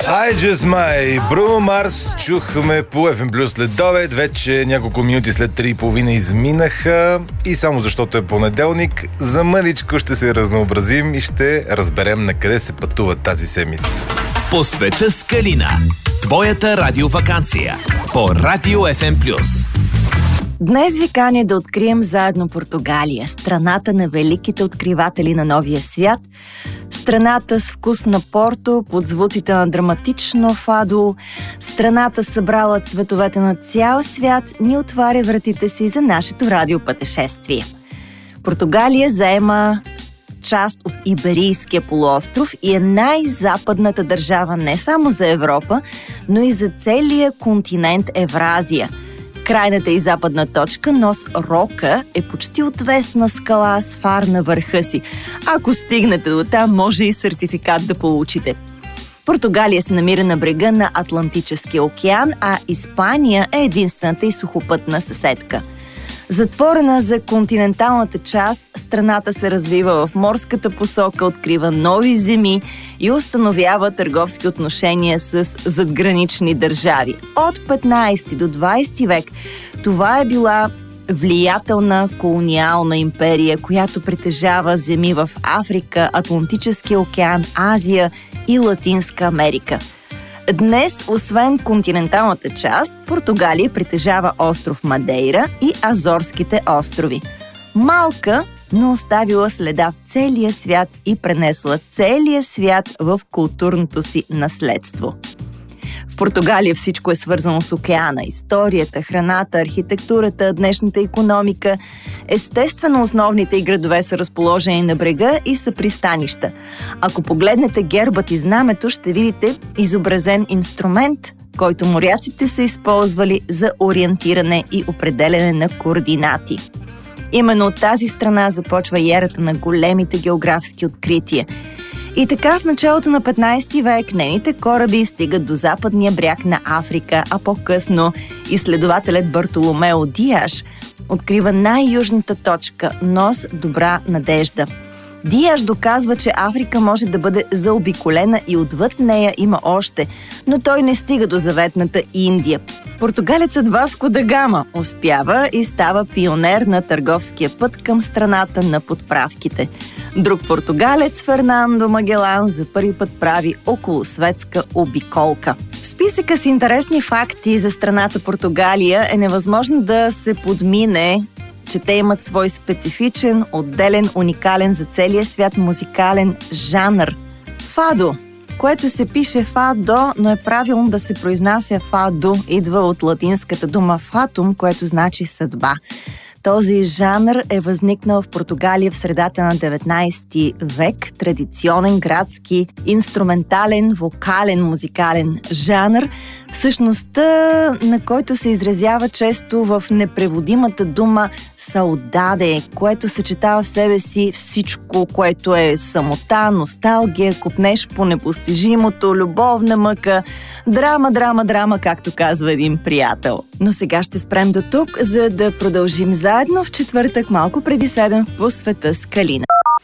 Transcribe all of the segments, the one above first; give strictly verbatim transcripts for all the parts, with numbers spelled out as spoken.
I Just My, Бруно Марс чухме по еф ем Плюс след обед. Вече няколко минути след три и половина изминаха и само защото е понеделник, за мъничко ще се разнообразим и ще разберем на къде се пътува тази седмица. По света с Калина. Твоята радиоваканция по Радио еф ем Плюс. Днес ви каня да открием заедно Португалия, страната на великите откриватели на новия свят, страната с вкус на Порто, под звуците на драматично фадо, страната събрала цветовете на цял свят, ни отваря вратите си за нашето радиопътешествие. Португалия заема част от Иберийския полуостров и е най-западната държава не само за Европа, но и за целия континент Евразия. Крайната и западна точка, Нос Рока, е почти отвесна скала с фар на върха си. Ако стигнете до там, може и сертификат да получите. Португалия се намира на брега на Атлантическия океан, а Испания е единствената и сухопътна съседка. Затворена за континенталната част, страната се развива в морската посока, открива нови земи и установява търговски отношения с задгранични държави. От петнайсети до двайсети век това е била влиятелна колониална империя, която притежава земи в Африка, Атлантическия океан, Азия и Латинска Америка. Днес, освен континенталната част, Португалия притежава остров Мадейра и Азорските острови. Малка, но оставила следа в целия свят и пренесла целия свят в културното си наследство. В Португалия всичко е свързано с океана. Историята, храната, архитектурата, днешната икономика. Естествено, основните й градове са разположени на брега и са пристанища. Ако погледнете гербът и знамето, ще видите изобразен инструмент, който моряците са използвали за ориентиране и определяне на координати. Именно от тази страна започва и ерата на големите географски открития. И така в началото на петнайсети век нейните кораби стигат до западния бряг на Африка, а по-късно изследователят Бартоломео Диаш открива най-южната точка – Нос Добра Надежда. Диаш доказва, че Африка може да бъде заобиколена и отвъд нея има още, но той не стига до заветната Индия. Португалецът Васко да Гама успява и става пионер на търговския път към страната на подправките. Друг португалец, Фернандо Магелан, за първи път прави околосветска обиколка. В списъка с интересни факти за страната Португалия е невъзможно да се подмине, че те имат свой специфичен, отделен, уникален за целия свят музикален жанр – фадо, което се пише фадо, но е правилно да се произнася фадо, идва от латинската дума фатум, което значи съдба. Този жанр е възникнал в Португалия в средата на деветнайсети век, традиционен градски, инструментален, вокален, музикален жанр, същността на който се изразява често в непреводимата дума саудаде, което съчетава в себе си всичко, което е самота, носталгия, копнеш по непостижимото, любовна мъка, драма, драма, драма, както казва един приятел. Но сега ще спрем до тук, за да продължим заедно в четвъртък малко преди седем по света с Калина.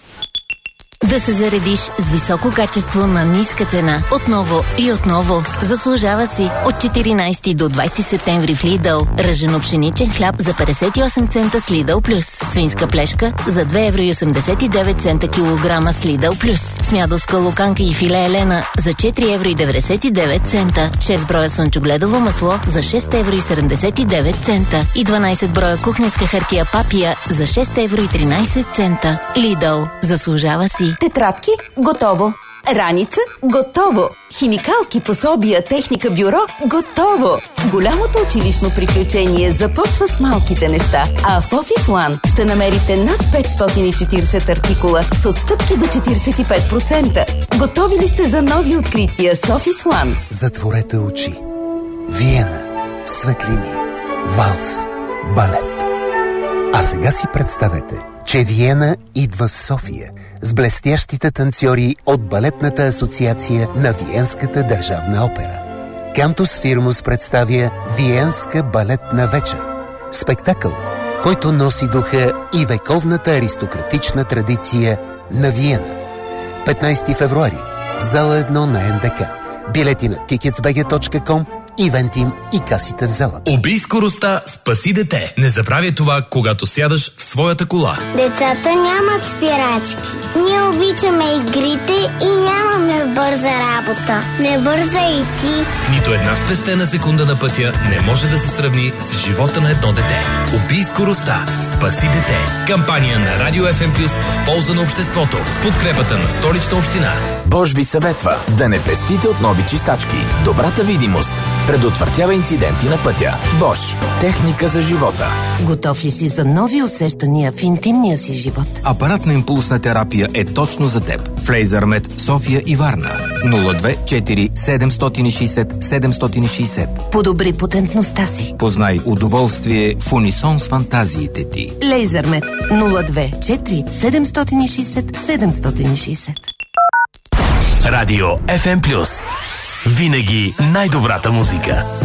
Да се заредиш с високо качество на ниска цена. Отново и отново. Заслужава си. От четиринайсети до двайсети септември в Lidl. Ръжено пшеничен хляб за петдесет и осем цента с Lidl Plus. Свинска плешка за две евро и осемдесет и девет цента килограма с Lidl Plus. Смядовска луканка и филе Елена за четири евро и деветдесет и девет цента. шест броя слънчогледово масло за шест евро и седемдесет и девет цента. И дванайсет броя кухненска хартия Папия за шест евро и тринайсет цента. Lidl. Заслужава си. Тетрадки – готово. Раница – готово. Химикалки, пособия, техника, бюро – готово. Голямото училищно приключение започва с малките неща. А в Office One ще намерите над петстотин и четирийсет артикула с отстъпки до четирийсет и пет процента. Готови ли сте за нови открития с Office One? Затворете очи. Виена. Светлини. Валс. Балет. А сега си представете, че Виена идва в София с блестящите танцори от Балетната асоциация на Виенската държавна опера. Кантус Фирмус представя Виенска балетна вечер. Спектакъл, който носи духа и вековната аристократична традиция на Виена. петнайсети февруари, зала едно на ен де ка. Билети на тикетс би джи точка ком, Ивентим и касите в залата. Убий скоростта, спаси дете. Не забравяй това, когато сядаш в своята кола. Децата нямат спирачки. Ние обичаме игрите и нямаме бърза работа. Не бърза и ти. Нито една спестена секунда на пътя не може да се сравни с живота на едно дете. Убий скоростта, спаси дете. Кампания на Радио еф ем Плюс в полза на обществото с подкрепата на Столична община. Бош ви съветва да не пестите от нови чистачки. Добрата видимост предотвратява инциденти на пътя. Бош. Техника за живота. Готов ли си за нови усещания в интимния си живот? Апарат на импулсна терапия е точно за теб. В Лейзърмет София и Варна. нула две четири седем шест седем седем шест седем. Подобри потентността си. Познай удоволствие в унисон с фантазиите ти. Лейзърмет нула две четири седем шест седем шест седем. Радио еф ем Плюс. Винаги най-добрата музика.